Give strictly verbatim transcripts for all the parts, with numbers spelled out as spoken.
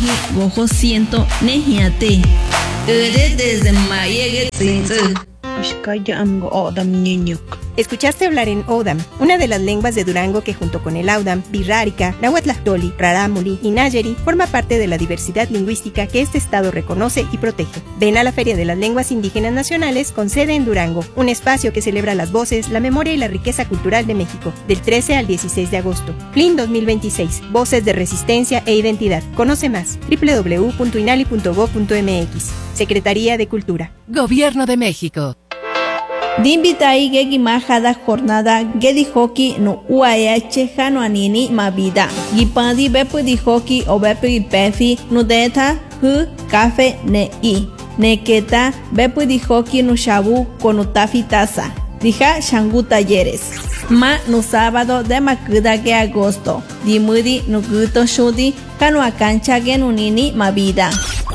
gojo siento nehiate. Ere desde mayege tsinze. Ishkaya amgo odam niñuk. Escuchaste hablar en Odam, una de las lenguas de Durango que junto con el Audam, Birrárica, Nahuatlactoli, Rarámuri y Nayeri forma parte de la diversidad lingüística que este estado reconoce y protege. Ven a la Feria de las Lenguas Indígenas Nacionales con sede en Durango, un espacio que celebra las voces, la memoria y la riqueza cultural de México, del trece al dieciséis de agosto. F L I N dos mil veintiséis, Voces de Resistencia e Identidad. Conoce más, doble u doble u doble u punto inali punto gob punto eme equis. Secretaría de Cultura. Gobierno de México. Dimbitai gegi majada jornada gedi hoki no U A H jano anini mavida. Gipandi bepu di hoki o bepu ipefi no deta hu café ne i. Neketa bepu di hoki no shabu con tafitasa. Dija shangu talleres. Ma no sábado de makuda ge agosto. Dimudi no guto shudi jano akancha ge no nini mavida.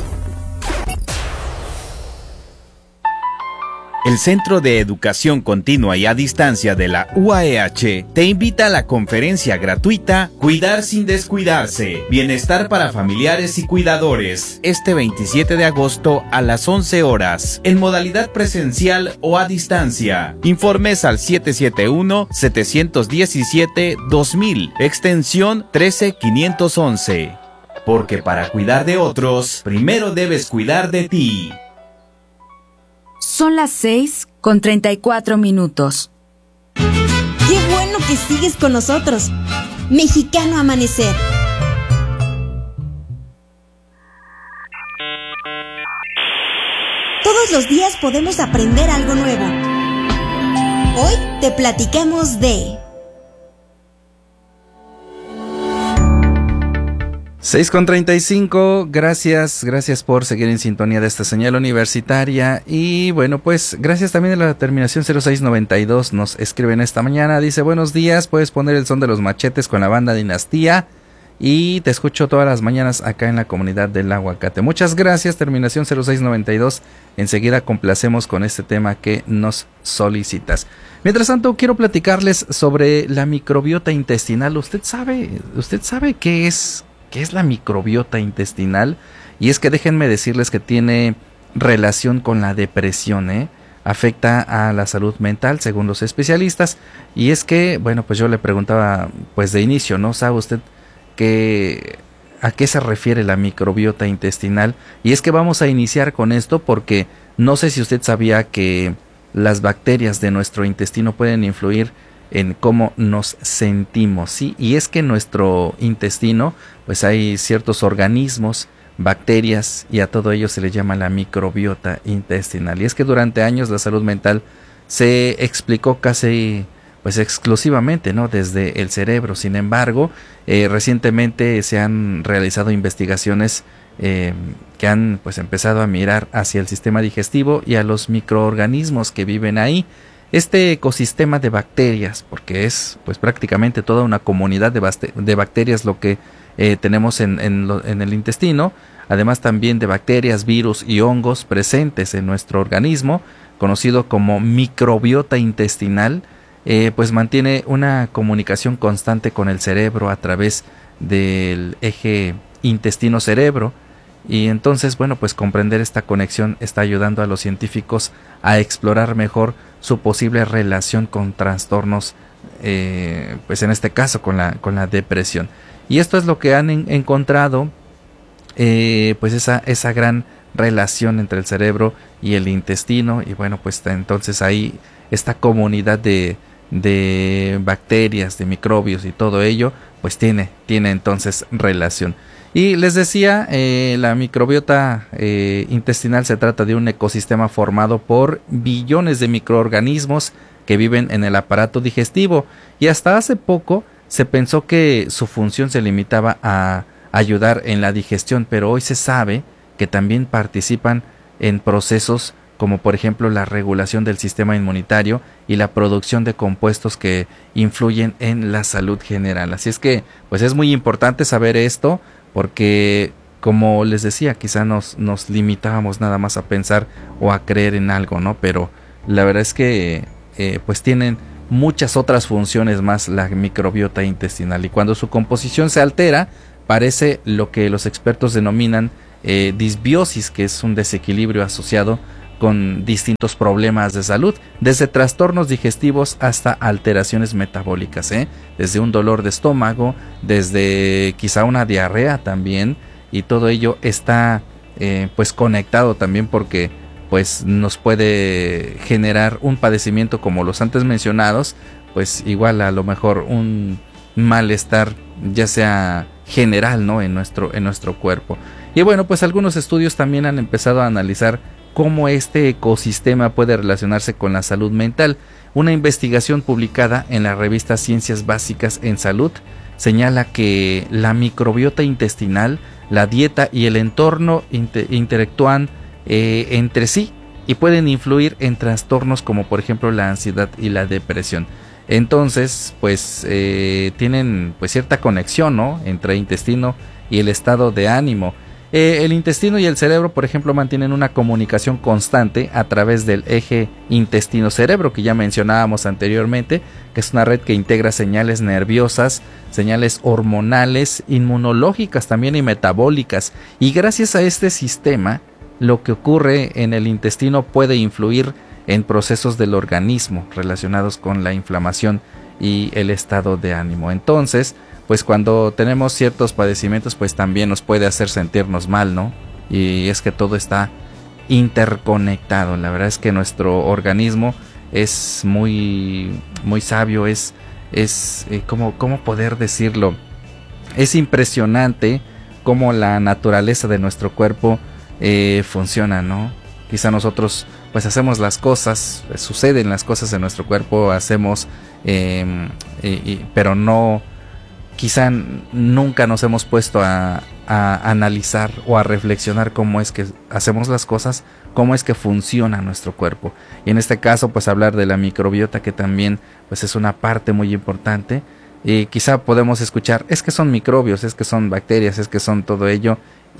El Centro de Educación Continua y a Distancia de la U A E H te invita a la conferencia gratuita Cuidar sin descuidarse, Bienestar para familiares y cuidadores, este veintisiete de agosto a las once horas, en modalidad presencial o a distancia. Informes al siete siete uno, siete uno siete, dos mil, extensión trece quinientos once. Porque para cuidar de otros, primero debes cuidar de ti. Son las seis con treinta y cuatro minutos. ¡Qué bueno que sigues con nosotros! Mexicano Amanecer. Todos los días podemos aprender algo nuevo. Hoy te platicamos de... seis con treinta y cinco, gracias, gracias por seguir en sintonía de esta señal universitaria y bueno pues gracias también a la terminación cero seis noventa y dos, nos escriben esta mañana, dice buenos días, puedes poner el son de los machetes con la banda Dinastía y te escucho todas las mañanas acá en la comunidad del Aguacate. Muchas gracias, terminación cero seis noventa y dos, enseguida complacemos con este tema que nos solicitas. Mientras tanto quiero platicarles sobre la microbiota intestinal. ¿Usted sabe, usted sabe qué es? ¿Qué es la microbiota intestinal? Y es que déjenme decirles que tiene relación con la depresión, ¿eh? Afecta a la salud mental según los especialistas. Y es que, bueno, pues yo le preguntaba pues de inicio, ¿no? ¿Sabe usted qué, a qué se refiere la microbiota intestinal? Y es que vamos a iniciar con esto porque no sé si usted sabía que las bacterias de nuestro intestino pueden influir en cómo nos sentimos, ¿sí? Y es que en nuestro intestino pues hay ciertos organismos, bacterias, y a todo ello se le llama la microbiota intestinal. Y es que durante años la salud mental se explicó casi pues exclusivamente, ¿no?, desde el cerebro. Sin embargo, eh, recientemente se han realizado investigaciones eh, que han pues empezado a mirar hacia el sistema digestivo y a los microorganismos que viven ahí. Este ecosistema de bacterias, porque es pues prácticamente toda una comunidad de, de bacterias lo que eh, tenemos en, en, lo, en el intestino, además también de bacterias, virus y hongos presentes en nuestro organismo, conocido como microbiota intestinal, eh, pues mantiene una comunicación constante con el cerebro a través del eje intestino-cerebro. Y entonces, bueno, pues comprender esta conexión está ayudando a los científicos a explorar mejor su posible relación con trastornos, eh, pues en este caso con la, con la depresión. Y esto es lo que han en, encontrado, eh, pues esa, esa gran relación entre el cerebro y el intestino. Y bueno, pues entonces ahí esta comunidad de, de bacterias, de microbios y todo ello, pues tiene, tiene entonces relación. Y les decía, eh, la microbiota eh, intestinal se trata de un ecosistema formado por billones de microorganismos que viven en el aparato digestivo, y hasta hace poco se pensó que su función se limitaba a ayudar en la digestión, pero hoy se sabe que también participan en procesos como por ejemplo la regulación del sistema inmunitario y la producción de compuestos que influyen en la salud general. Así es que pues es muy importante saber esto, porque como les decía, quizá nos, nos limitábamos nada más a pensar o a creer en algo, ¿no? Pero la verdad es que eh, pues tienen muchas otras funciones más la microbiota intestinal, y cuando su composición se altera, parece lo que los expertos denominan eh, disbiosis, que es un desequilibrio asociado con distintos problemas de salud, desde trastornos digestivos hasta alteraciones metabólicas, ¿eh? Desde un dolor de estómago, desde quizá una diarrea también, y todo ello está eh, pues conectado también porque pues nos puede generar un padecimiento como los antes mencionados, pues igual a lo mejor un malestar ya sea general, ¿no? en nuestro en nuestro cuerpo. Y bueno, pues algunos estudios también han empezado a analizar cómo este ecosistema puede relacionarse con la salud mental. Una investigación publicada en la revista Ciencias Básicas en Salud señala que la microbiota intestinal, la dieta y el entorno inter interactúan eh, entre sí y pueden influir en trastornos como por ejemplo la ansiedad y la depresión. Entonces, pues eh, tienen pues cierta conexión, ¿no? entre intestino y el estado de ánimo. Eh, el intestino y el cerebro, por ejemplo, mantienen una comunicación constante a través del eje intestino-cerebro que ya mencionábamos anteriormente, que es una red que integra señales nerviosas, señales hormonales, inmunológicas también y metabólicas. Y gracias a este sistema, lo que ocurre en el intestino puede influir en procesos del organismo relacionados con la inflamación y el estado de ánimo. Entonces, pues cuando tenemos ciertos padecimientos, pues también nos puede hacer sentirnos mal, ¿no? Y es que todo está interconectado. La verdad es que nuestro organismo es muy, muy sabio, es, es eh, ¿cómo, cómo poder decirlo? Es impresionante cómo la naturaleza de nuestro cuerpo eh, funciona, ¿no? Quizá nosotros pues hacemos las cosas, suceden las cosas en nuestro cuerpo, hacemos, eh, y, y, pero no... Quizá nunca nos hemos puesto a, a analizar o a reflexionar cómo es que hacemos las cosas, cómo es que funciona nuestro cuerpo. Y en este caso, pues hablar de la microbiota, que también pues es una parte muy importante. Y quizá podemos escuchar, es que son microbios, es que son bacterias, es que son todo ello,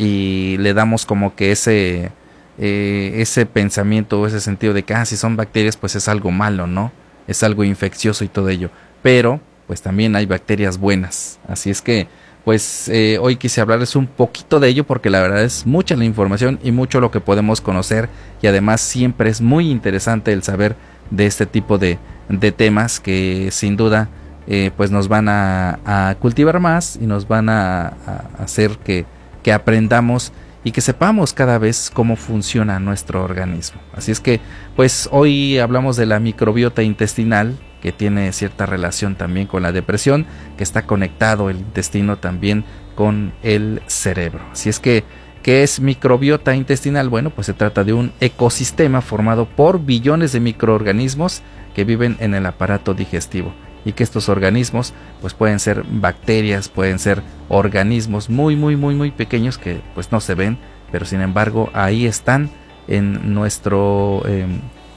y le damos como que ese, eh, ese pensamiento o ese sentido de que, ah, si son bacterias, pues es algo malo, ¿no? Es algo infeccioso y todo ello. Pero pues también hay bacterias buenas. Así es que, pues eh, hoy quise hablarles un poquito de ello porque la verdad es mucha la información y mucho lo que podemos conocer, y además siempre es muy interesante el saber de este tipo de, de temas que sin duda eh, pues nos van a, a cultivar más y nos van a, a hacer que, que aprendamos y que sepamos cada vez cómo funciona nuestro organismo. Así es que, pues hoy hablamos de la microbiota intestinal, que tiene cierta relación también con la depresión, que está conectado el intestino también con el cerebro. Así es que, ¿qué es microbiota intestinal? Bueno, pues se trata de un ecosistema formado por billones de microorganismos que viven en el aparato digestivo, y que estos organismos pues pueden ser bacterias, pueden ser organismos muy muy muy muy pequeños que pues no se ven, pero sin embargo ahí están en nuestro eh,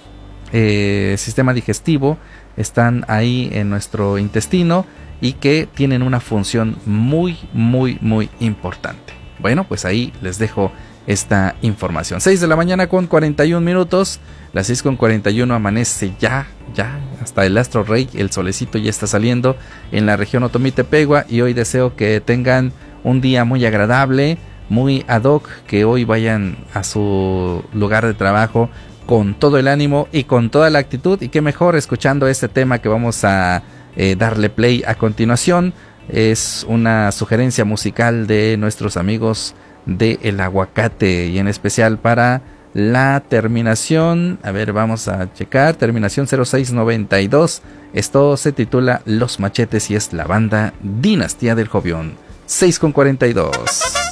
eh, sistema digestivo, están ahí en nuestro intestino y que tienen una función muy muy muy importante. Bueno, pues ahí les dejo esta información. seis de la mañana con cuarenta y un minutos. Las seis con cuarenta y uno amanece ya, ya, hasta el astro rey, el solecito ya está saliendo en la región Otomí-Tepegua, y hoy deseo que tengan un día muy agradable, muy ad hoc, que hoy vayan a su lugar de trabajo con todo el ánimo y con toda la actitud, y qué mejor escuchando este tema que vamos a eh, darle play a continuación. Es una sugerencia musical de nuestros amigos de El Aguacate, y en especial para la terminación, a ver, vamos a checar, terminación cero seis noventa y dos. Esto se titula Los Machetes y es la banda Dinastía del Jovión. seis con cuarenta y dos.